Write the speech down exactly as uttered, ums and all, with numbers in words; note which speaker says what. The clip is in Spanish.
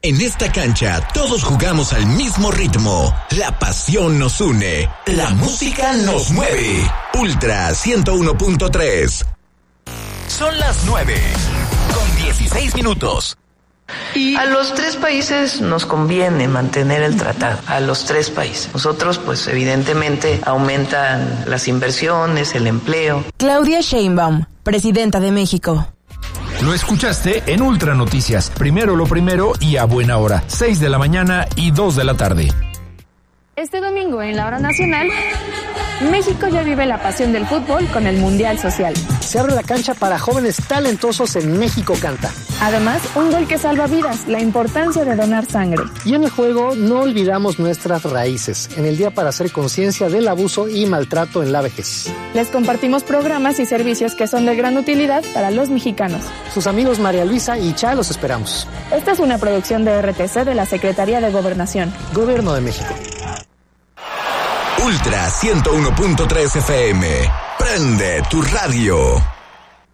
Speaker 1: En esta cancha todos jugamos al mismo ritmo. La pasión nos une. La música nos mueve. Ultra ciento uno punto tres. Son las nueve con dieciséis minutos.
Speaker 2: Y a los tres países nos conviene mantener el tratado, a los tres países. Nosotros, pues evidentemente, aumentan las inversiones, el empleo.
Speaker 3: Claudia Sheinbaum, presidenta de México.
Speaker 4: Lo escuchaste en Ultra Noticias. Primero lo primero y a buena hora. seis de la mañana y dos de la tarde.
Speaker 5: Este domingo en la hora nacional, México ya vive la pasión del fútbol con el Mundial Social.
Speaker 6: Se abre la cancha para jóvenes talentosos en México Canta.
Speaker 5: Además, un gol que salva vidas, la importancia de donar sangre.
Speaker 6: Y en el juego no olvidamos nuestras raíces, en el día para hacer conciencia del abuso y maltrato en la vejez.
Speaker 5: Les compartimos programas y servicios que son de gran utilidad para los mexicanos.
Speaker 6: Sus amigos María Luisa y Cha los esperamos.
Speaker 5: Esta es una producción de R T C de la Secretaría de Gobernación.
Speaker 6: Gobierno de México.
Speaker 1: Ultra ciento uno punto tres F M. Prende tu radio.